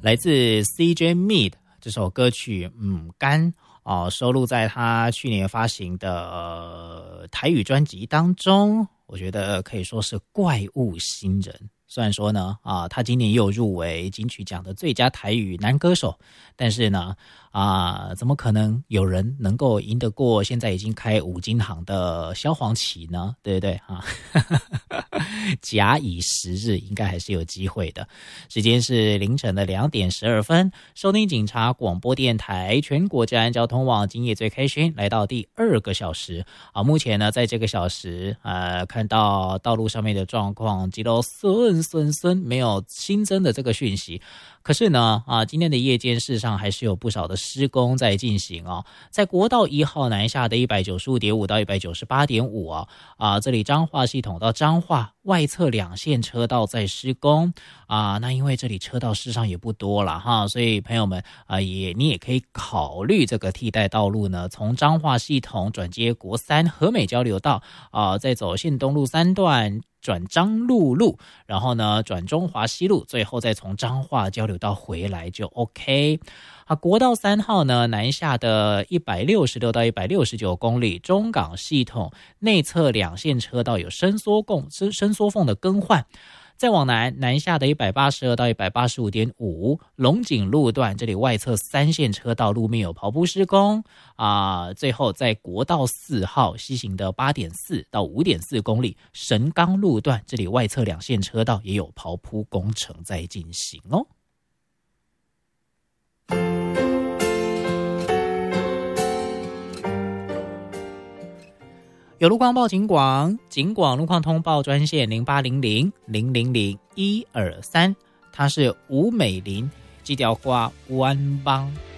来自 CJ Mead 这首歌曲干收录在他去年发行的台语专辑当中，我觉得可以说是怪物新人。虽然说呢他今年也有入围金曲奖的最佳台语男歌手，但是呢怎么可能有人能够赢得过现在已经开5金行的萧煌奇呢？对不对假以时日，应该还是有机会的。时间是凌晨的2点12分，收听警察广播电台全国治安交通网，今夜最开心，来到第2个小时目前呢，在这个小时看到道路上面的状况，几路顺，没有新增的这个讯息。可是呢今天的夜间事实上还是有不少的施工在进行在国道1号南下的 195.5 到 198.5 这里彰化系统到彰化外侧2线车道在施工那因为这里车道事实上也不多了所以朋友们你也可以考虑这个替代道路呢，从彰化系统转接国3和美交流道再走县东路3段转彰鹿路，然后呢转中华西路，最后再从彰化交流道回来就 OK。国道3号呢南下的166到169公里，中港系统内侧2线车道有伸缩缝的更换。再往南下的182到 185.5 龙井路段，这里外侧3线车道路面有刨铺施工最后在国道4号西行的 8.4 到 5.4 公里神冈路段，这里外侧2线车道也有刨铺工程在进行有路况报警广路况通报专线0800-000-123，它是吴美玲这条花弯帮。